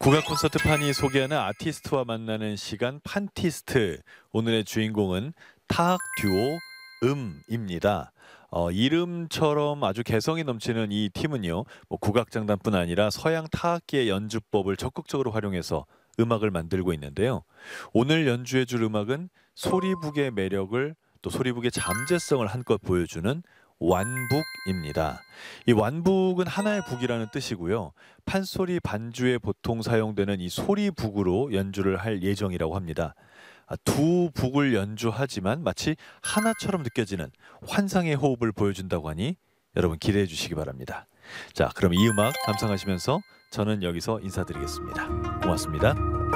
국악 콘서트 판이 소개하는 아티스트와 만나는 시간 판티스트. 오늘의 주인공은 타악 듀오 음입니다. 이름처럼 아주 개성이 넘치는 이 팀은요, 뭐 국악장단뿐 아니라 서양 타악기의 연주법을 적극적으로 활용해서 음악을 만들고 있는데요. 오늘 연주해줄 음악은 소리북의 매력을 또 소리북의 잠재성을 한껏 보여주는 완북입니다. 이 완북은 하나의 북이라는 뜻이고요. 판소리 반주에 보통 사용되는 이 소리북으로 연주를 할 예정이라고 합니다. 두 북을 연주하지만 마치 하나처럼 느껴지는 환상의 호흡을 보여준다고 하니 여러분 기대해 주시기 바랍니다. 자, 그럼 이 음악 감상하시면서 저는 여기서 인사드리겠습니다. 고맙습니다.